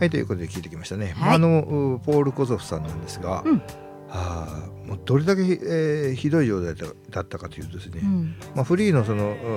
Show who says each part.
Speaker 1: はい、ということで聞いてきましたね。
Speaker 2: はい
Speaker 1: ポール・コゾフさんなんですが、もうどれだけ、ひどい状態だったかというとですね、フリーのその